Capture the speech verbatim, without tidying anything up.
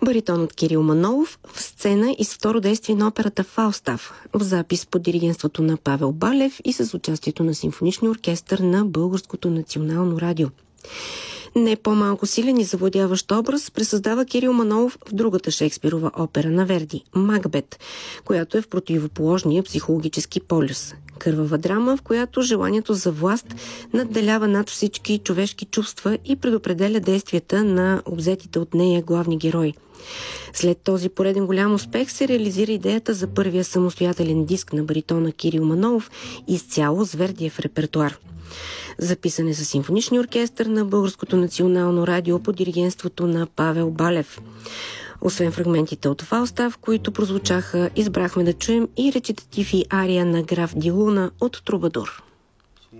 Баритонът Кирил Манолов в сцена и с второ действие на операта Фалстаф, в запис под диригентството на Павел Балев и с участието на симфоничния оркестър на Българското национално радио. Не по-малко силен и завладяващ образ пресъздава Кирил Манолов в другата Шекспирова опера на Верди – Макбет, която е в противоположния психологически полюс. Кървава драма, в която желанието за власт надделява над всички човешки чувства и предопределя действията на обзетите от нея главни герои. След този пореден голям успех се реализира идеята за първия самостоятелен диск на баритона Кирил Манолов изцяло с Вердиев репертуар. Записан е за симфоничния оркестър на Българското национално радио под диригентството на Павел Балев. Освен фрагментите от Фалстаф, които прозвучаха, избрахме да чуем и речитатив и ария на граф Ди Луна от Трубадур.